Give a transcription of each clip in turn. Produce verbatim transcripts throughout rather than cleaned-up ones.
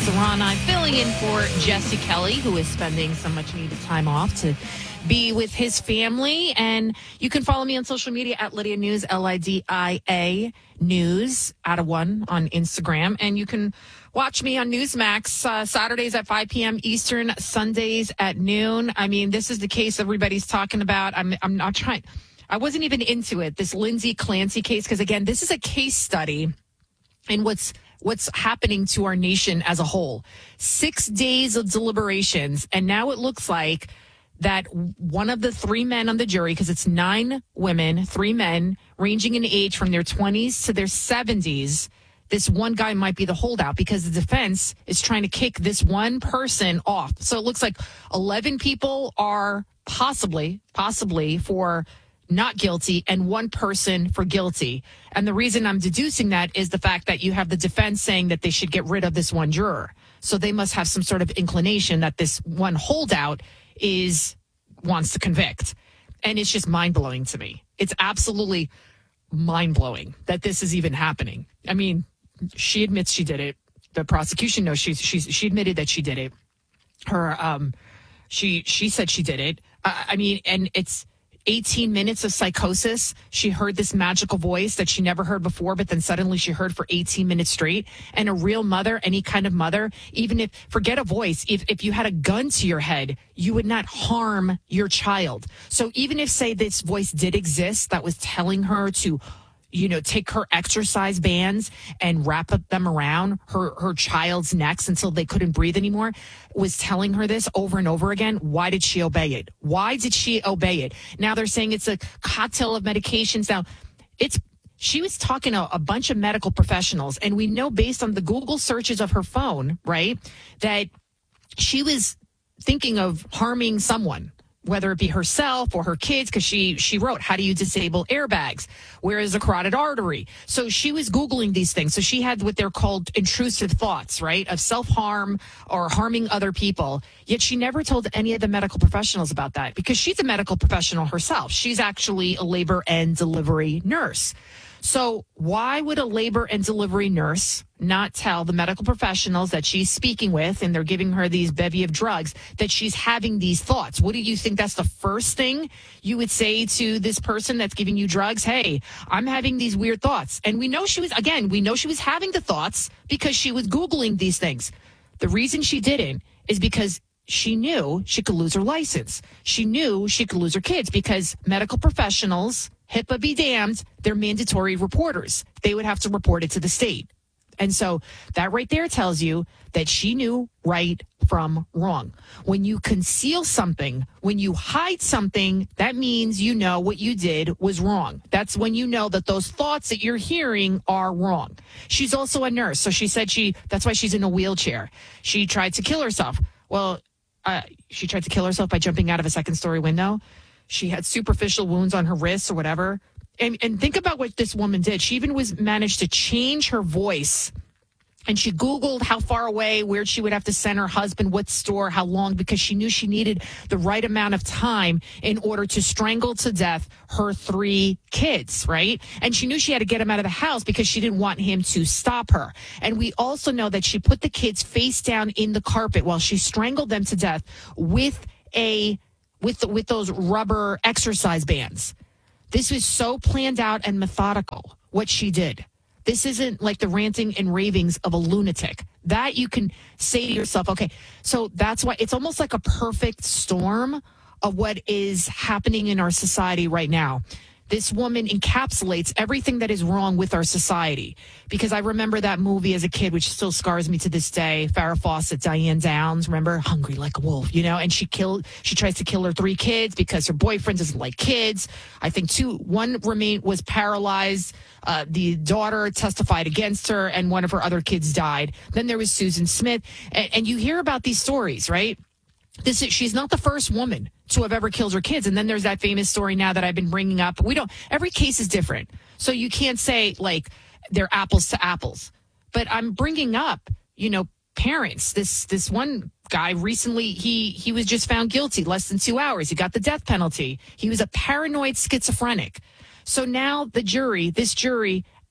Ron. I'm filling in for Jesse Kelly, who is spending some much needed time off to be with his family. And you can follow me on social media at Lydia News, L I D I A News, out of one on Instagram. And you can watch me on Newsmax uh, Saturdays at five p.m. Eastern, Sundays at noon. I mean, this is the case everybody's talking about. I'm, I'm not trying. I wasn't even into it, this Lindsay Clancy case, because, again, this is a case study in what's what's happening to our nation as a whole. Six days of deliberations, and now it looks like that one of the three men on the jury, because it's nine women, three men, ranging in age from their twenties to their seventies, this one guy might be the holdout because the defense is trying to kick this one person off. So it looks like eleven people are possibly, possibly for not guilty and one person for guilty. And the reason I'm deducing that is the fact that you have the defense saying that they should get rid of this one juror. So they must have some sort of inclination that this one holdout is wants to convict. And it's just mind-blowing to me. It's absolutely mind-blowing that this is even happening. I mean, she admits she did it. The prosecution knows she's she's she admitted that she did it. Her um she she said she did it. Uh, I mean, and it's eighteen minutes of psychosis. She heard this magical voice that she never heard before, but then suddenly she heard for eighteen minutes straight. And a real mother, any kind of mother, even if, forget a voice, if, if you had a gun to your head, you would not harm your child. So even if, say, this voice did exist that was telling her to, you know, take her exercise bands and wrap up them around her, her child's necks until they couldn't breathe anymore, was telling her this over and over again, why did she obey it? Why did she obey it? Now they're saying it's a cocktail of medications. Now, it's she was talking to a bunch of medical professionals, and we know based on the Google searches of her phone, right, that she was thinking of harming someone, whether it be herself or her kids, because she she wrote, how do you disable airbags? Where is a carotid artery? So she was Googling these things. So she had what they're called intrusive thoughts, right, of self-harm or harming other people. Yet she never told any of the medical professionals about that because she's a medical professional herself. She's actually a labor and delivery nurse. So why would a labor and delivery nurse not tell the medical professionals that she's speaking with and they're giving her these bevy of drugs that she's having these thoughts? What do you think that's the first thing you would say to this person that's giving you drugs? Hey, I'm having these weird thoughts. And we know she was, again, we know she was having the thoughts because she was Googling these things. The reason she didn't is because she knew she could lose her license. She knew she could lose her kids because medical professionals, HIPAA be damned, they're mandatory reporters. They would have to report it to the state. And so that right there tells you that she knew right from wrong. When you conceal something, when you hide something, that means you know what you did was wrong. That's when you know that those thoughts that you're hearing are wrong. She's also a nurse. So she said she, that's why she's in a wheelchair. She tried to kill herself. Well, uh, she tried to kill herself by jumping out of a second story window. She had superficial wounds on her wrists or whatever. And, and think about what this woman did. She even was managed to change her voice. And she Googled how far away, where she would have to send her husband, what store, how long, because she knew she needed the right amount of time in order to strangle to death her three kids, right? And she knew she had to get him out of the house because she didn't want him to stop her. And we also know that she put the kids face down in the carpet while she strangled them to death with a with the, with those rubber exercise bands. This was so planned out and methodical, what she did. This isn't like the ranting and ravings of a lunatic. That you can say to yourself, okay, so that's why it's almost like a perfect storm of what is happening in our society right now. This woman encapsulates everything that is wrong with our society. Because I remember that movie as a kid, which still scars me to this day. Farrah Fawcett, Diane Downs, remember? Hungry Like a Wolf, you know? And she killed, she tries to kill her three kids because her boyfriend doesn't like kids. I think two, one remained, was paralyzed. Uh, the daughter testified against her and one of her other kids died. Then there was Susan Smith. And, and you hear about these stories, right? This is, she's not the first woman to have ever killed her kids. And then there's that famous story now that I've been bringing up. We don't, every case is different. So you can't say like they're apples to apples, but I'm bringing up, you know, parents. This, this one guy recently, he, he was just found guilty less than two hours. He got the death penalty. He was a paranoid schizophrenic. So now the jury, this jury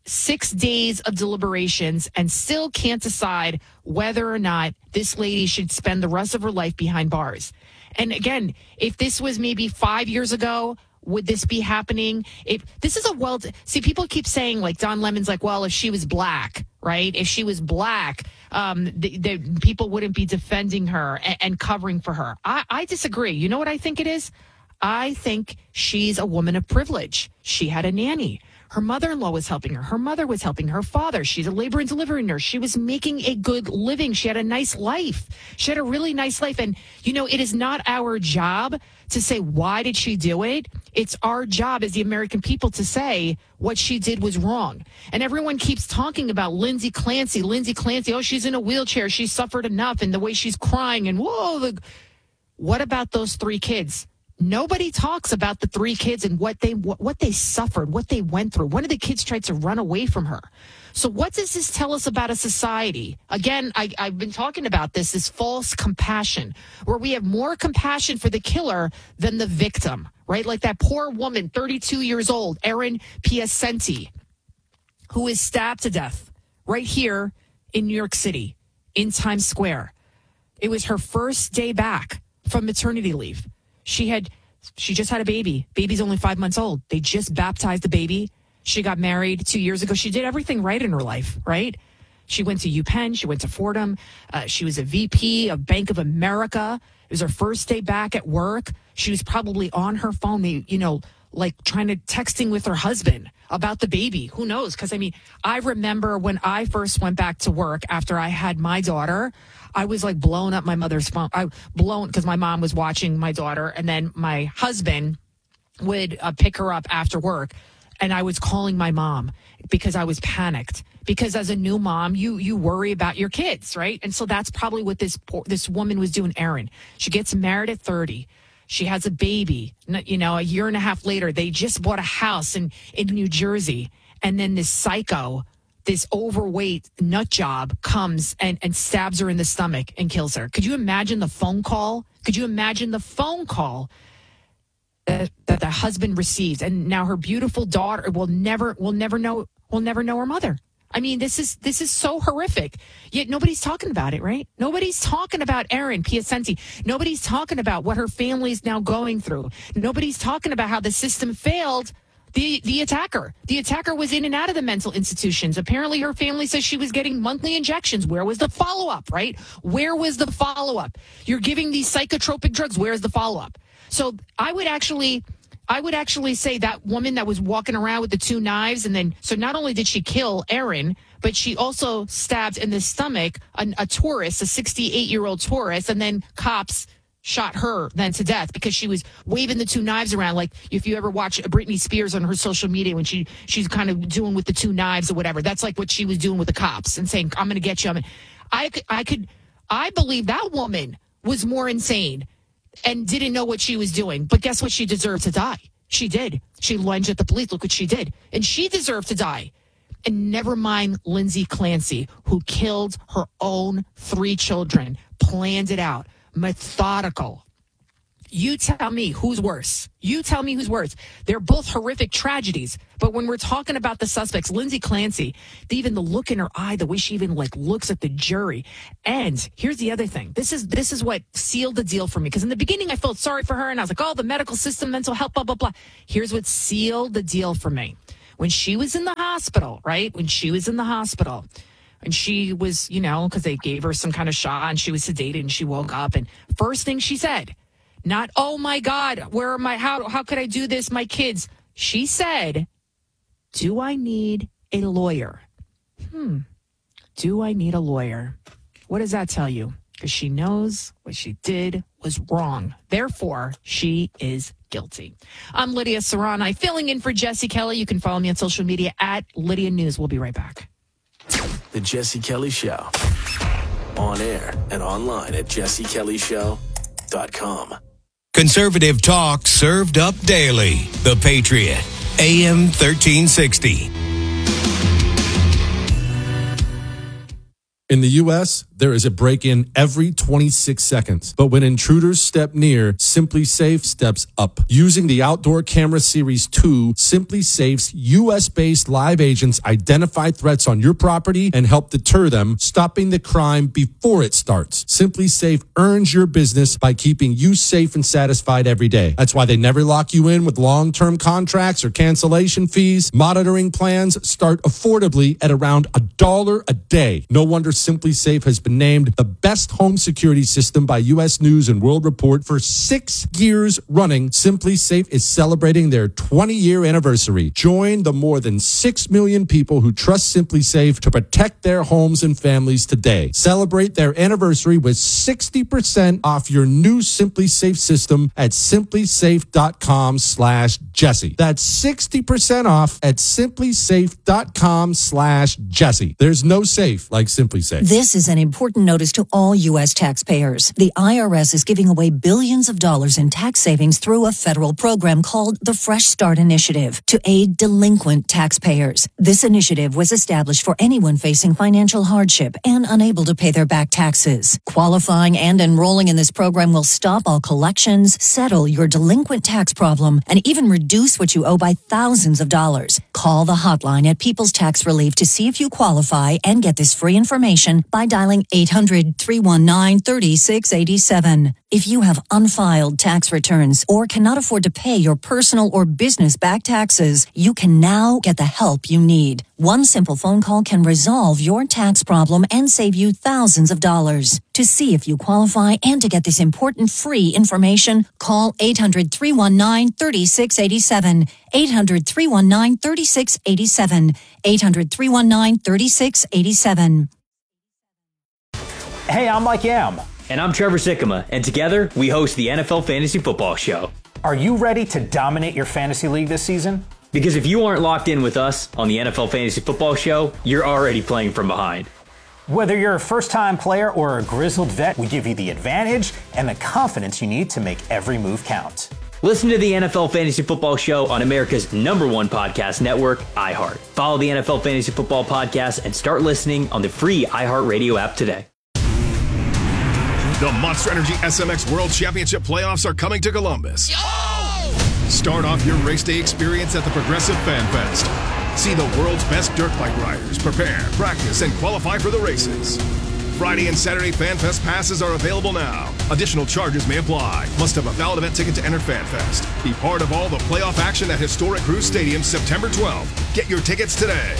six days of deliberations and still can't decide whether or not this lady should spend the rest of her life behind bars. And again, if this was maybe five years ago, would this be happening? If this is a well, see, people keep saying like Don Lemon's like, well, if she was black, right? If she was black, um, the, the people wouldn't be defending her and, and covering for her. I, I disagree. You know what I think it is? I think she's a woman of privilege. She had a nanny. Her mother-in-law was helping her. Her mother was helping her father. She's a labor and delivery nurse. She was making a good living. She had a nice life. She had a really nice life. And, you know, it is not our job to say, why did she do it? It's our job as the American people to say what she did was wrong. And everyone keeps talking about Lindsay Clancy, Lindsay Clancy. Oh, she's in a wheelchair. She suffered enough. And the way she's crying and whoa. The... What about those three kids? Nobody talks about the three kids and what they what, what they suffered, what they went through. One of the kids tried to run away from her. So what does this tell us about a society? Again, I, I've been talking about this, this false compassion, where we have more compassion for the killer than the victim, right? Like that poor woman, thirty-two years old, Erin Piacenti, who is stabbed to death right here in New York City, in Times Square. It was her first day back from maternity leave. She had, she just had a baby. Baby's only five months old. They just baptized the baby. She got married two years ago. She did everything right in her life, right? She went to UPenn. She went to Fordham. Uh, she was a V P of Bank of America. It was her first day back at work. She was probably on her phone, you know, like trying to texting with her husband about the baby. Who knows? Because, I mean, I remember when I first went back to work after I had my daughter, I was like blowing up my mother's phone. I blown because my mom was watching my daughter, and then my husband would uh, pick her up after work, and I was calling my mom because I was panicked. Because as a new mom, you you worry about your kids, right? And so that's probably what this this woman was doing, Erin. She gets married at thirty. She has a baby. You know, a year and a half later, they just bought a house in, in New Jersey. And then this psycho, this overweight nut job comes and, and stabs her in the stomach and kills her. Could you imagine the phone call? Could you imagine the phone call that, that the husband receives? And now her beautiful daughter will never will never know will never know her mother. I mean, this is this is so horrific. Yet nobody's talking about it, right? Nobody's talking about Erin Piacenti. Nobody's talking about what her family is now going through. Nobody's talking about how the system failed the the attacker. The attacker was in and out of the mental institutions. Apparently, her family says she was getting monthly injections. Where was the follow-up, right? Where was the follow-up? You're giving these psychotropic drugs. Where's the follow-up? So I would actually... I would actually say that woman that was walking around with the two knives, and then, so not only did she kill Erin, but she also stabbed in the stomach a, a tourist, a sixty-eight-year-old tourist, and then cops shot her then to death because she was waving the two knives around. Like if you ever watch Britney Spears on her social media when she she's kind of doing with the two knives or whatever, that's like what she was doing with the cops and saying, I'm going to get you. I'm gonna, I could, I could, I believe that woman was more insane and didn't know what she was doing. But guess what? She deserved to die. She did. She lunged at the police. Look what she did. And she deserved to die. And never mind Lindsay Clancy, who killed her own three children, planned it out, methodical. You tell me who's worse. You tell me who's worse. They're both horrific tragedies. But when we're talking about the suspects, Lindsay Clancy, even the look in her eye, the way she even like looks at the jury. And here's the other thing. This is this is what sealed the deal for me. Because in the beginning, I felt sorry for her. And I was like, oh, the medical system, mental health, blah, blah, blah. Here's what sealed the deal for me. When she was in the hospital, right? When she was in the hospital. And she was, you know, because they gave her some kind of shot and she was sedated and she woke up. And first thing she said, not, oh my God, where are my, how, how could I do this? My kids. She said, do I need a lawyer? Hmm. Do I need a lawyer? What does that tell you? Because she knows what she did was wrong. Therefore, she is guilty. I'm Lydia Serrani, filling in for Jesse Kelly. You can follow me on social media at Lydia News. We'll be right back. The Jesse Kelly Show. On air and online at jesse kelly show dot com. Conservative talk served up daily. The Patriot, A M thirteen sixty. In the U S, There is a break-in every twenty-six seconds. But when intruders step near, SimpliSafe steps up. Using the Outdoor Camera Series two, SimpliSafe's U S-based live agents identify threats on your property and help deter them, stopping the crime before it starts. SimpliSafe earns your business by keeping you safe and satisfied every day. That's why they never lock you in with long-term contracts or cancellation fees. Monitoring plans start affordably at around a dollar a day. No wonder SimpliSafe has been named the best home security system by U S News and World Report for six years running. SimpliSafe is celebrating their twenty-year anniversary. Join the more than six million people who trust SimpliSafe to protect their homes and families today. Celebrate their anniversary with sixty percent off your new SimpliSafe system at simplisafe.com slash Jesse. That's sixty percent off at simplisafe.com slash Jesse. There's no safe like SimpliSafe. This is an important notice to all U S taxpayers. The I R S is giving away billions of dollars in tax savings through a federal program called the Fresh Start Initiative to aid delinquent taxpayers. This initiative was established for anyone facing financial hardship and unable to pay their back taxes. Qualifying and enrolling in this program will stop all collections, settle your delinquent tax problem, and even reduce what you owe by thousands of dollars. Call the hotline at People's Tax Relief to see if you qualify and get this free information by dialing eight hundred, three one nine, three six eight seven. If you have unfiled tax returns or cannot afford to pay your personal or business back taxes, you can now get the help you need. One simple phone call can resolve your tax problem and save you thousands of dollars. To see if you qualify and to get this important free information, call eight hundred, three one nine, three six eight seven. eight hundred, three one nine, three six eight seven. eight hundred, three one nine, three six eight seven. Hey, I'm Mike Yam. And I'm Trevor Sikkema, and together we host the N F L Fantasy Football Show. Are you ready to dominate your fantasy league this season? Because if you aren't locked in with us on the N F L Fantasy Football Show, you're already playing from behind. Whether you're a first-time player or a grizzled vet, we give you the advantage and the confidence you need to make every move count. Listen to the N F L Fantasy Football Show on America's number one podcast network, iHeart. Follow the N F L Fantasy Football Podcast and start listening on the free iHeartRadio app today. The Monster Energy S M X World Championship playoffs are coming to Columbus. Yo! Start off your race day experience at the Progressive Fan Fest. See the world's best dirt bike riders prepare, practice, and qualify for the races. Friday and Saturday Fan Fest passes are available now. Additional charges may apply. Must have a valid event ticket to enter Fan Fest. Be part of all the playoff action at historic Cruise Stadium September twelfth. Get your tickets today.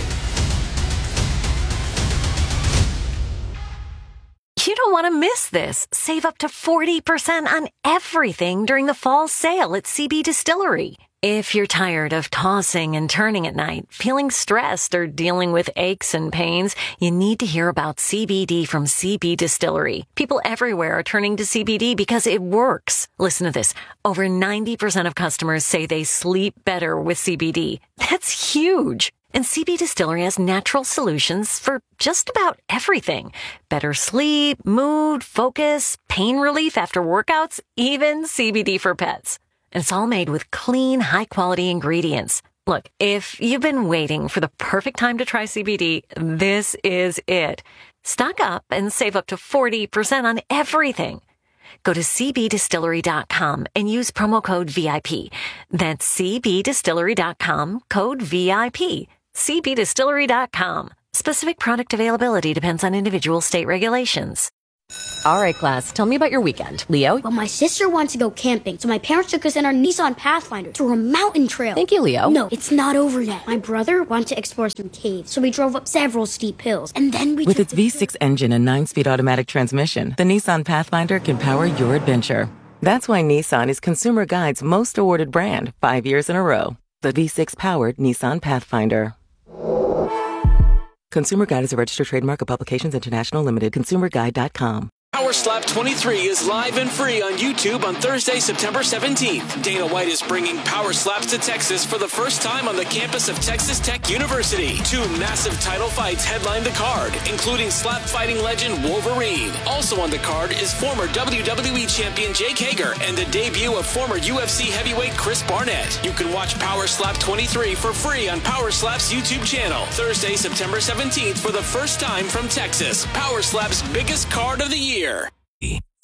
You don't want to miss this. Save up to forty percent on everything during the fall sale at C B Distillery. If you're tired of tossing and turning at night, feeling stressed, or dealing with aches and pains, you need to hear about C B D from C B Distillery. People everywhere are turning to C B D because it works. Listen to this. Over ninety percent of customers say they sleep better with C B D. That's huge. And C B Distillery has natural solutions for just about everything. Better sleep, mood, focus, pain relief after workouts, even C B D for pets. And it's all made with clean, high-quality ingredients. Look, if you've been waiting for the perfect time to try C B D, this is it. Stock up and save up to forty percent on everything. Go to c b distillery dot com and use promo code V I P. That's c b distillery dot com, code V I P. c b distillery dot com. Specific product availability depends on individual state regulations. All right, class, tell me about your weekend. Leo? Well, my sister wants to go camping, so my parents took us in our Nissan Pathfinder to a mountain trail. Thank you, Leo. No, it's not over yet. My brother wanted to explore some caves, so we drove up several steep hills, and then we With its V six engine and nine-speed automatic transmission, the Nissan Pathfinder can power your adventure. That's why Nissan is Consumer Guide's most awarded brand, five years in a row. The V six-powered Nissan Pathfinder. Consumer Guide is a registered trademark of Publications International Limited, consumer guide dot com. Power Slap twenty-three is live and free on YouTube on Thursday, September seventeenth. Dana White is bringing Power Slaps to Texas for the first time on the campus of Texas Tech University. Two massive title fights headline the card, including slap fighting legend Wolverine. Also on the card is former W W E champion Jake Hager and the debut of former U F C heavyweight Chris Barnett. You can watch Power Slap twenty-three for free on Power Slap's YouTube channel Thursday, September seventeenth for the first time from Texas. Power Slap's biggest card of the year.